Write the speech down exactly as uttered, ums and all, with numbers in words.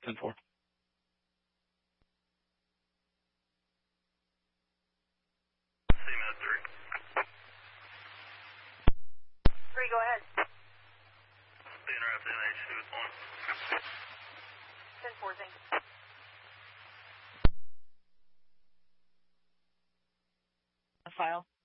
ten four. Three, go ahead. Interrupt N H two with one. ten four, thank you. A file.